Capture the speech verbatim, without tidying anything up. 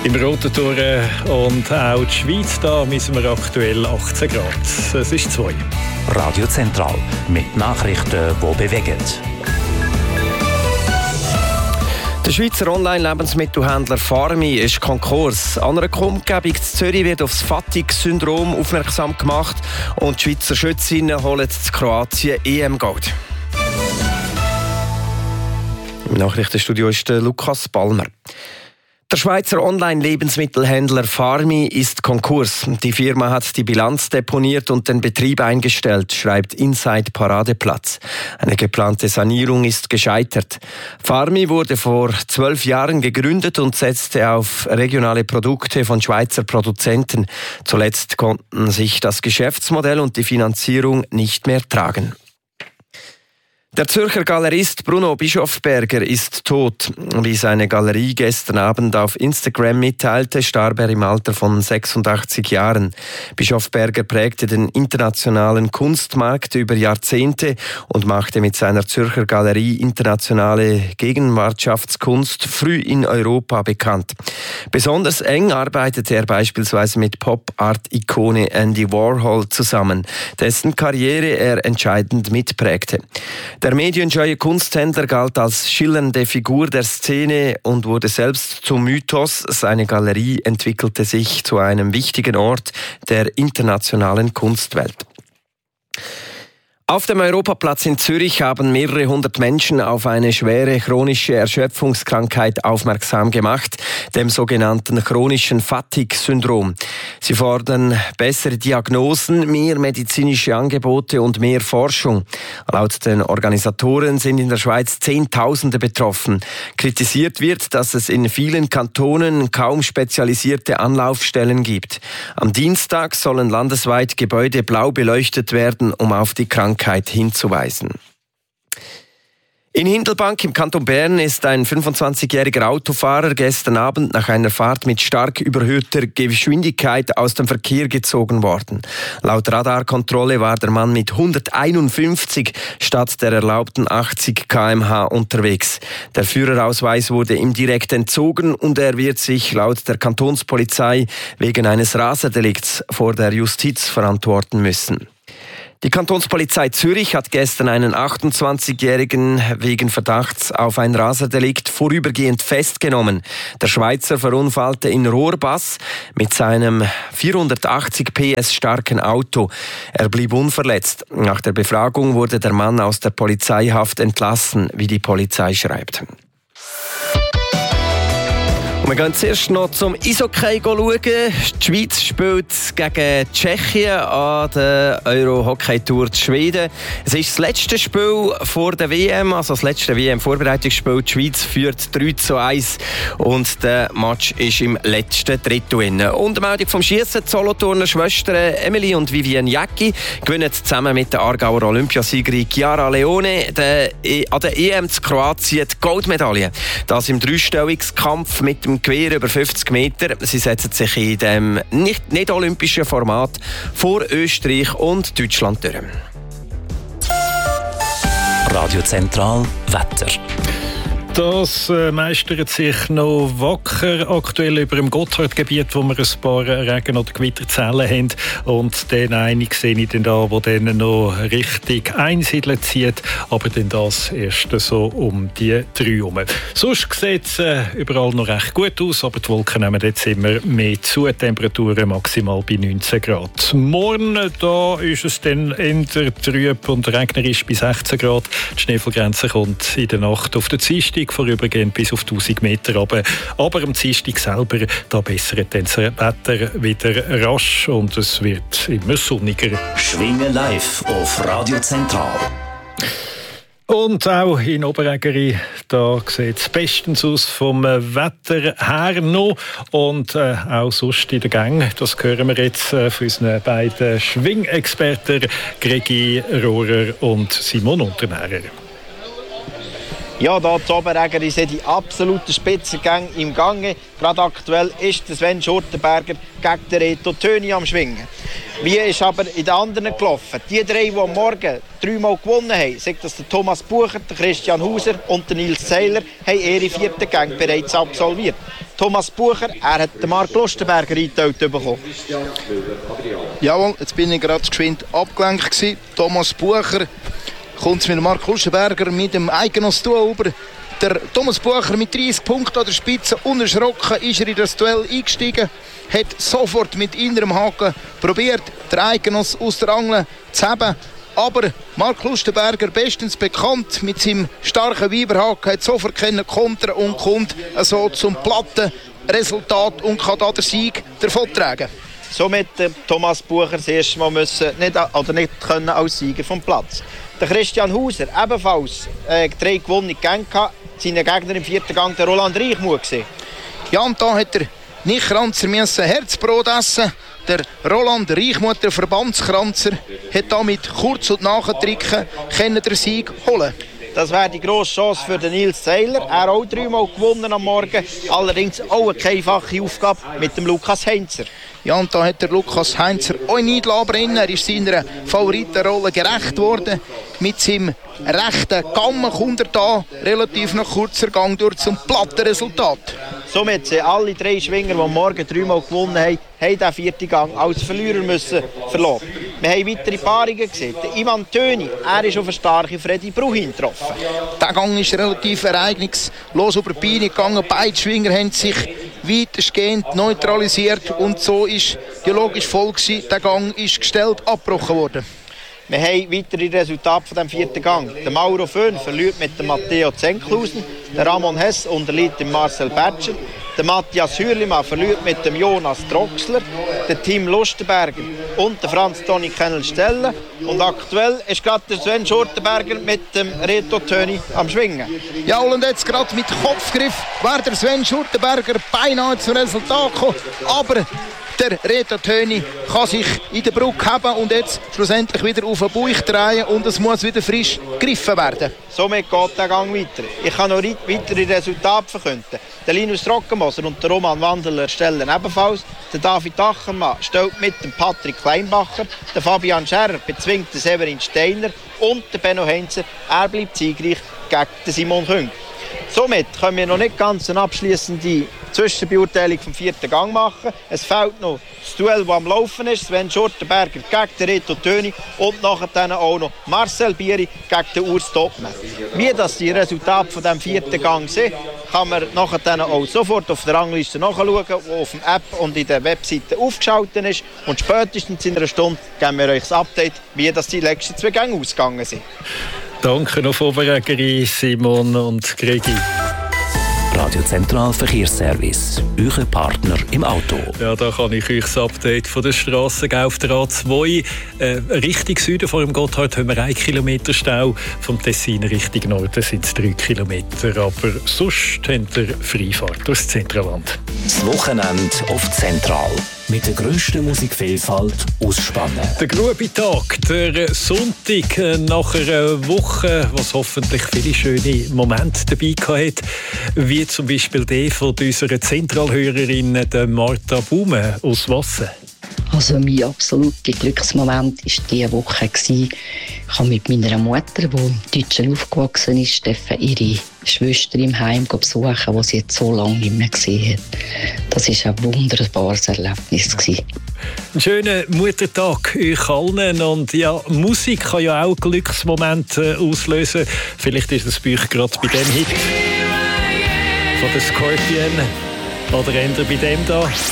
Im Rotentor und auch die Schweiz, da messen wir aktuell achtzehn Grad. Es ist zwei. Radio Zentral mit Nachrichten, die bewegen. Der Schweizer Online-Lebensmittelhändler Farmi ist Konkurs. An einer Kundgebung in Zürich wird auf das Fatigue-Syndrom aufmerksam gemacht und die Schweizer Schützinnen holen in Kroatien E M-Gold. Im Nachrichtenstudio ist der Lukas Balmer. Der Schweizer Online-Lebensmittelhändler Farmi ist Konkurs. Die Firma hat die Bilanz deponiert und den Betrieb eingestellt, schreibt Inside Paradeplatz. Eine geplante Sanierung ist gescheitert. Farmi wurde vor zwölf Jahren gegründet und setzte auf regionale Produkte von Schweizer Produzenten. Zuletzt konnten sich das Geschäftsmodell und die Finanzierung nicht mehr tragen. Der Zürcher Galerist Bruno Bischofberger ist tot. Wie seine Galerie gestern Abend auf Instagram mitteilte, starb er im Alter von sechsundachtzig Jahren. Bischofberger prägte den internationalen Kunstmarkt über Jahrzehnte und machte mit seiner Zürcher Galerie internationale Gegenwartschaftskunst früh in Europa bekannt. Besonders eng arbeitete er beispielsweise mit Pop-Art-Ikone Andy Warhol zusammen, dessen Karriere er entscheidend mitprägte. Der medienscheue Kunsthändler galt als schillernde Figur der Szene und wurde selbst zum Mythos. Seine Galerie entwickelte sich zu einem wichtigen Ort der internationalen Kunstwelt. Auf dem Europaplatz in Zürich haben mehrere hundert Menschen auf eine schwere chronische Erschöpfungskrankheit aufmerksam gemacht, dem sogenannten chronischen Fatigue-Syndrom. Sie fordern bessere Diagnosen, mehr medizinische Angebote und mehr Forschung. Laut den Organisatoren sind in der Schweiz Zehntausende betroffen. Kritisiert wird, dass es in vielen Kantonen kaum spezialisierte Anlaufstellen gibt. Am Dienstag sollen landesweit Gebäude blau beleuchtet werden, um auf die Krankheit hinzuweisen. In Hindelbank im Kanton Bern ist ein fünfundzwanzigjähriger Autofahrer gestern Abend nach einer Fahrt mit stark überhöhter Geschwindigkeit aus dem Verkehr gezogen worden. Laut Radarkontrolle war der Mann mit hunderteinundfünfzig statt der erlaubten achtzig Kilometer pro Stunde unterwegs. Der Führerausweis wurde ihm direkt entzogen und er wird sich laut der Kantonspolizei wegen eines Raserdelikts vor der Justiz verantworten müssen. Die Kantonspolizei Zürich hat gestern einen achtundzwanzigjährigen wegen Verdachts auf ein Raserdelikt vorübergehend festgenommen. Der Schweizer verunfallte in Rohrbass mit seinem vierhundertachtzig P S starken Auto. Er blieb unverletzt. Nach der Befragung wurde der Mann aus der Polizeihaft entlassen, wie die Polizei schreibt. Und wir gehen zuerst noch zum Eishockey schauen. Die Schweiz spielt gegen Tschechien an der Euro-Hockey-Tour zu Schweden. Es ist das letzte Spiel vor der W M, also das letzte W M-Vorbereitungsspiel. Die Schweiz führt drei zu eins und der Match ist im letzten Drittel. Und eine Meldung vom Schiessen: die Solothurner Schwestern Emily und Vivienne Jäcki gewinnen zusammen mit der Aargauer Olympiasiegerin Chiara Leone die, an der E M zu Kroatien die Goldmedaille. Das im Dreistellungskampf mit dem Gewehr über fünfzig Meter. Sie setzen sich in dem nicht, nicht olympischen Format vor Österreich und Deutschland durch. Radio Zentral Wetter. Das äh, meistert sich noch wacker aktuell über dem Gotthardgebiet, wo wir ein paar Regen- oder Gewitterzellen haben. Und den einen sehe ich dann da, der dann noch richtig einsiedeln zieht. Aber dann das erst so um die drei herum. Sonst sieht es äh, überall noch recht gut aus, aber die Wolken nehmen jetzt immer mehr zu. Temperaturen maximal bei neunzehn Grad. Morgen da ist es dann eher trüb und regnerisch bei sechzehn Grad. Die Schneefallgrenze kommt in der Nacht auf den Dienstag vorübergehend bis auf tausend Meter runter. Aber am Dienstag selber, da bessert dann das Wetter wieder rasch und es wird immer sonniger. Schwingen live auf Radio Zentral. Und auch in Oberägeri, da sieht es bestens aus vom Wetter her noch. Und äh, auch sonst in der Gang, das hören wir jetzt äh, von unseren beiden Schwingexperten, Gregi Rohrer und Simon Unternährer. Ja, hier zu Oberägeri sind die absoluten Spitzengänge im Gange. Gerade aktuell ist der Sven Schurtenberger gegen den Reto Töni am Schwingen. Wie ist aber in den anderen gelaufen? Die drei, die am Morgen dreimal gewonnen haben, sagt das der Thomas Bucher, der Christian Hauser und der Nils Seiler, haben ihre vierten Gänge bereits absolviert. Thomas Bucher. Er hat den Marc Lustenberger eingeteilt bekommen. Jawohl, jetzt bin ich gerade geschwind abgelenkt gewesen. Thomas Bucher kommt mit Marc Lustenberger mit dem Eigenos-Duo über. Der Thomas Bucher mit dreißig Punkten an der Spitze, unerschrocken ist er in das Duell eingestiegen, hat sofort mit innerem Haken probiert, den Eigenos aus der Angel zu haben. Aber Marc Lustenberger, bestens bekannt mit seinem starken Weiberhaken, hat sofort können kontern und kommt so zum platten Resultat und kann da den Sieg davontragen. Somit äh, Thomas Bucher das erste Mal müssen nicht, oder nicht können als Sieger vom Platz. Der Christian Hauser, ebenfalls äh, drei gewonnene Gänge gehabt. Seine Gegner im vierten Gang, der Roland Reichmuth gesehen. Ja, und da hat der Nichkranzer müssen Herzbrot essen. Der Roland Reichmuth, der Verbandskranzer, hat damit kurz und nachtricken können den Sieg holen. Das wäre die grosse Chance für den Nils Seiler. Er hat auch dreimal gewonnen am Morgen. Allerdings auch eine einfache Aufgabe mit dem Lukas Heinzer. Ja, und da hat der Lukas Heinzer auch nicht brennen. Er ist seiner Favoritenrolle gerecht worden. Mit seinem rechten Gamm kommt er da relativ nach kurzer Gang durch zum platten Resultat. Somit sind alle drei Schwinger, die morgen dreimal gewonnen haben, haben den vierten Gang als Verlierer müssen verloren. Wir haben weitere Paarungen gesehen. Der Ivan Töni, er ist auf eine starke Freddy Bruhin getroffen. Der Gang ist relativ ereignislos über die Beine gegangen. Beide Schwinger haben sich weitestgehend neutralisiert und so ist die logische Folge, der Gang ist gestellt, abgebrochen worden. Wir haben weitere Resultate von dem vierten Gang. Der Mauro Föhn verliert mit dem Matteo Zenkhausen. Der Ramon Hess unterliegt dem Marcel Bertscher. Der Matthias Hürlimann verliert mit dem Jonas Troxler. Der Tim Lustenberger und der Franz Toni Kennel-Stelle. Und aktuell ist gerade der Sven Schurtenberger mit dem Reto Töni am Schwingen. Ja, und jetzt gerade mit Kopfgriff wäre der Sven Schurtenberger beinahe zum Resultat gekommen. Aber der Reto Töni kann sich in der Brücke haben und jetzt schlussendlich wieder auf den Bauch drehen und es muss wieder frisch gegriffen werden. Somit geht der Gang weiter. Ich kann noch weitere Resultate verkünden. Der Linus Trockenmoser und der Roman Wandeler stellen ebenfalls. Der David Ackermann stellt mit dem Patrick Kleinbacher. Der Fabian Scherrer bezwingt den Severin Steiner. Und der Benno Heinzer, er bleibt siegreich gegen den Simon Küng. Somit können wir noch nicht ganz eine abschliessende Zwischenbeurteilung vom vierten Gang machen. Es fehlt noch das Duell, das am Laufen ist. Sven Schurtenberger gegen den Reto Töni und nachher dann auch noch Marcel Bieri gegen den Urs Topmann. Wie das die Resultate von dem vierten Gang sind, kann man nachher dann auch sofort auf der Rangliste nachschauen, die auf der App und in der Webseite aufgeschaltet ist. Und spätestens in einer Stunde geben wir euch das Update, wie das die letzten zwei Gänge ausgegangen sind. Danke noch Oberägeri, Simon und Gregi. Radio Zentral Verkehrsservice, euer Partner im Auto. Ja, da kann ich euch das Update von der Strasse auf der A zwei. Äh, Richtung Süden vor dem Gotthard haben wir einen Kilometer Stau. Vom Tessin Richtung Norden sind es drei Kilometer. Aber sonst habt ihr Freifahrt durchs Zentraland. Das Wochenende auf Zentral. Mit der grössten Musikvielfalt ausspannen. Der Grubitag, der Sonntag nach einer Woche, was hoffentlich viele schöne Momente dabei hat, wie zum Beispiel der von unserer Zentralhörerin der Martha Baume aus Wassen. Also mein absoluter Glücksmoment war diese Woche. Ich habe mit meiner Mutter, die in Deutschland aufgewachsen ist, ihre Schwester im Heim besuchen, die sie jetzt so lange nicht mehr gesehen hat. Das war ein wunderbares Erlebnis. Einen schönen Muttertag euch allen. Und ja, Musik kann ja auch Glücksmomente auslösen. Vielleicht ist es bei euch gerade bei dem Hit von den Scorpion oder eher bei dem da.